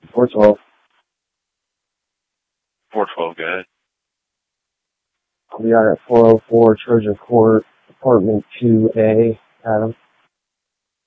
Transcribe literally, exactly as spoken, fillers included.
four twelve. four twelve, go ahead. We are at four oh four Trojan Court, apartment two A, Adam.